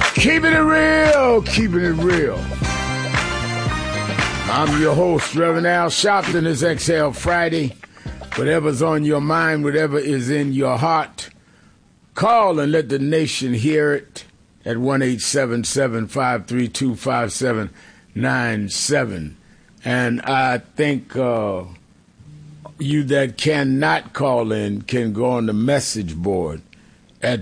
Keeping it real, keeping it real. I'm your host, Reverend Al Sharpton. It's Exhale Friday. Whatever's on your mind, whatever is in your heart, call and let the nation hear it at 1-877-532-5797. And I think you that cannot call in can go on the message board at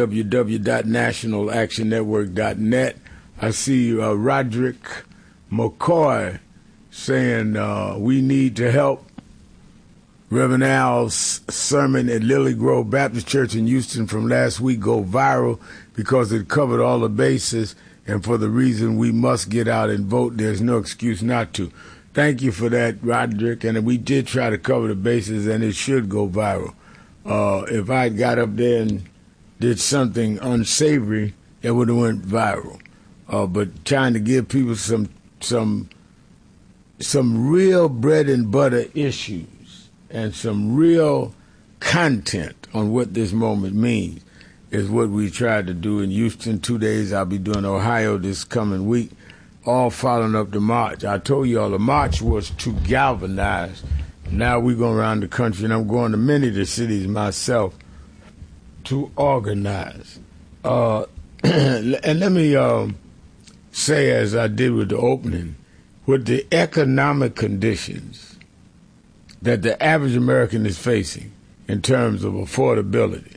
www.nationalactionnetwork.net. I see Roderick McCoy saying we need to help. Reverend Al's sermon at Lily Grove Baptist Church in Houston from last week go viral because it covered all the bases, and for the reason we must get out and vote, there's no excuse not to. Thank you for that, Roderick, and we did try to cover the bases, and it should go viral. If I got up there and did something unsavory, it would have went viral. But trying to give people some real bread and butter issues and some real content on what this moment means is what we tried to do in Houston. 2 days I'll be doing Ohio this coming week, all following up the march. I told you all the march was to galvanize. Now we're going around the country, and I'm going to many of the cities myself to organize. And let me say, as I did with the opening, with the economic conditions that the average American is facing in terms of affordability,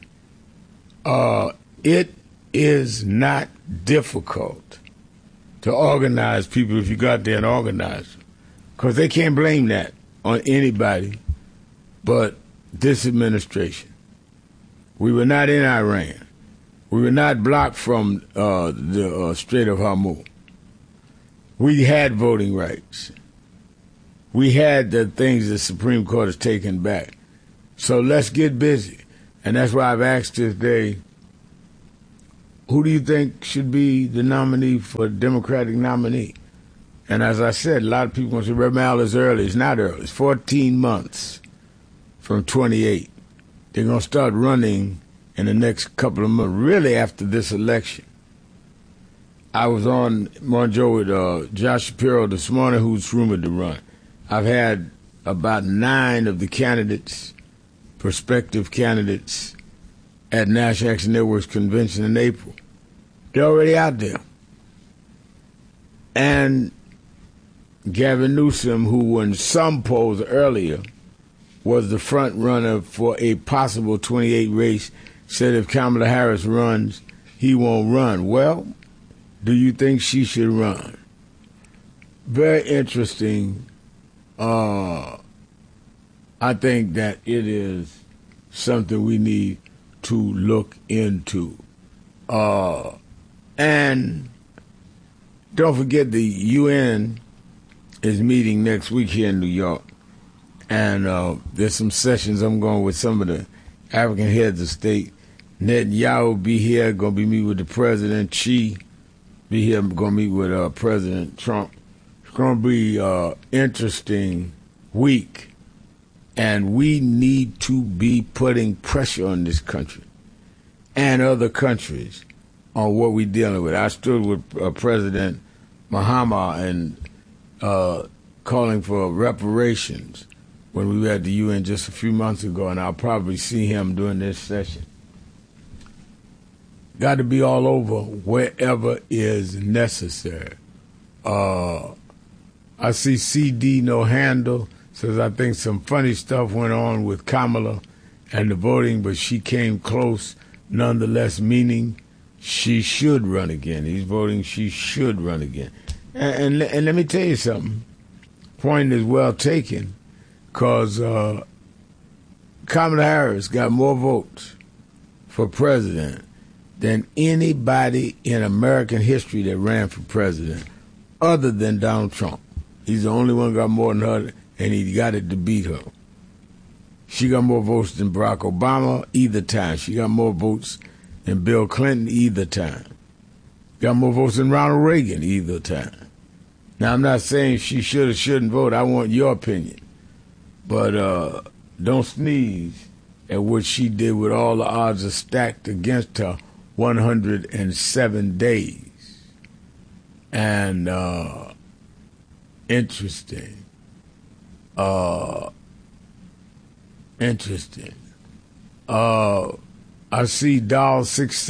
it is not difficult to organize people if you go out there and organize them, because they can't blame that on anybody but this administration. We were not in Iran. We were not blocked from the Strait of Hormuz. We had voting rights. We had the things the Supreme Court has taken back. So let's get busy. And that's why I've asked this day, who do you think should be the nominee for the Democratic nominee? And as I said, a lot of people want to say, Reverend Al, is early. It's not early. It's 14 months from 28. They're going to start running in the next couple of months, really after this election. I was on Morning Joe with Josh Shapiro this morning, who's rumored to run. I've had about 9 of the candidates, prospective candidates, at National Action Network's convention in April. They're already out there. And Gavin Newsom, who in some polls earlier was the front runner for a possible 28 race, said if Kamala Harris runs, he won't run. Well, do you think she should run? Very interesting. I think that it is something we need to look into. And don't forget the UN is meeting next week here in New York. And there's some sessions I'm going with some of the African heads of state. Netanyahu will be here, going to be meeting with the president. Xi be here, going to meet with President Trump. It's going to be an interesting week. And we need to be putting pressure on this country and other countries on what we're dealing with. I stood with President Mahama and calling for reparations when we were at the UN just a few months ago, and I'll probably see him during this session. Got to be all over wherever is necessary. I see CD No Handle says, I think some funny stuff went on with Kamala and the voting, but she came close nonetheless, meaning she should run again. He's voting she should run again. And let me tell you something. Point is well taken, because Kamala Harris got more votes for president than anybody in American history that ran for president other than Donald Trump. He's the only one who got more than her, and he got it to beat her. She got more votes than Barack Obama either time. She got more votes than Bill Clinton either time. Got more votes than Ronald Reagan either time. Now, I'm not saying she should or shouldn't vote. I want your opinion. But don't sneeze at what she did with all the odds are stacked against her 107 days. And interesting. I see Doll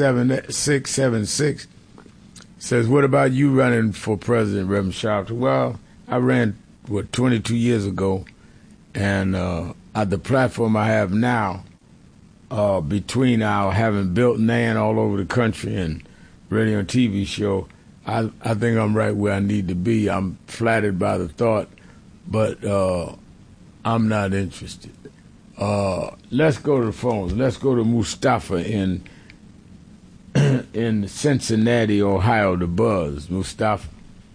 676 says, what about you running for president, Reverend Sharpton? Well, I ran, 22 years ago, and at the platform I have now, between our having built NAN all over the country and radio and TV show, I think I'm right where I need to be. I'm flattered by the thought, but I'm not interested. Let's go to the phones. Let's go to Mustafa in Cincinnati, Ohio, the Buzz. Mustafa.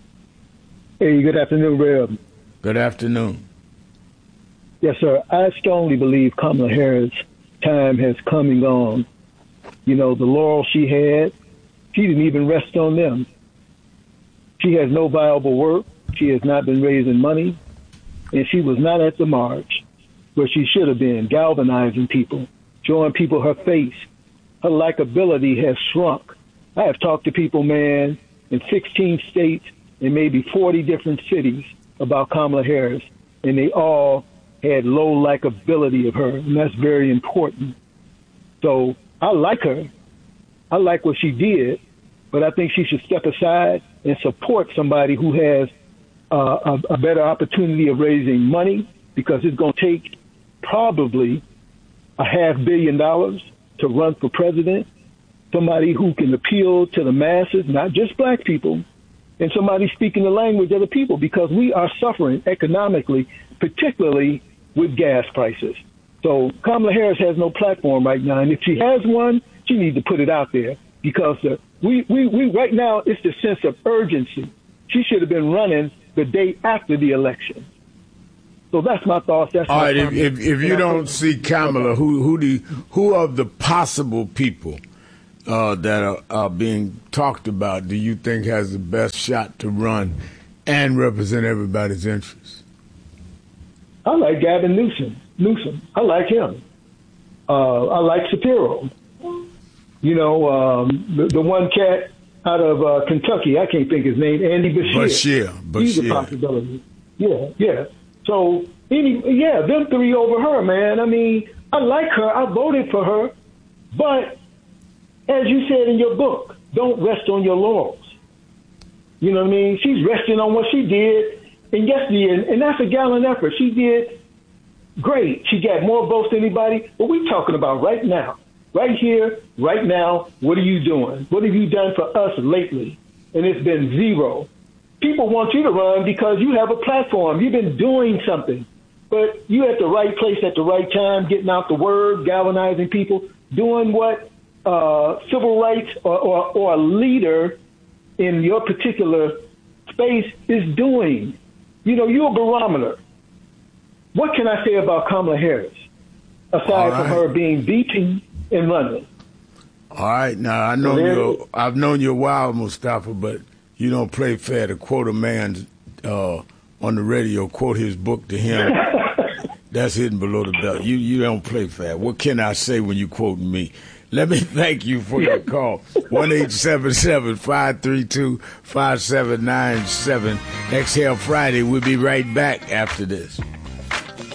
Hey, good afternoon, Rev. Good afternoon. Yes, sir. I strongly believe Kamala Harris' time has come and gone. You know, the laurels she had, she didn't even rest on them. She has no viable work. She has not been raising money. And she was not at the march where she should have been, galvanizing people, showing people her face. Her likability has shrunk. I have talked to people, man, in 16 states and maybe 40 different cities about Kamala Harris, and they all had low likability of her, and that's very important. So I like her. I like what she did, but I think she should step aside and support somebody who has a better opportunity of raising money, because it's going to take probably $500 million to run for president, somebody who can appeal to the masses, not just black people, and somebody speaking the language of the people, because we are suffering economically, particularly with gas prices. So Kamala Harris has no platform right now, and if she has one, she needs to put it out there, because we right now, it's the sense of urgency. She should have been running the day after the election. So that's my thoughts. That's all right. If you don't see Kamala, who of the possible people that are being talked about do you think has the best shot to run and represent everybody's interests? I like Gavin Newsom. I like him. I like Shapiro. You know, the one cat out of Kentucky, I can't think his name, Andy Bashir. He's a possibility. Yeah. So, them three over her, man. I mean, I like her. I voted for her. But as you said in your book, don't rest on your laurels. You know what I mean? She's resting on what she did. And and that's a gallant effort. She did great. She got more votes than anybody. But we're talking about right now. Right here, right now, what are you doing? What have you done for us lately? And it's been zero. People want you to run because you have a platform. You've been doing something. But you at the right place at the right time, getting out the word, galvanizing people, doing what civil rights or a leader in your particular space is doing. You know, you're a barometer. What can I say about Kamala Harris, aside from her being beaten and running? All right. Now, I've known you a while, Mustafa, but you don't play fair to quote a man on the radio, quote his book to him. That's hidden below the belt. You don't play fair. What can I say when you quote me? Let me thank you for your call. 1-877-532-5797. Exhale Friday. We'll be right back after this.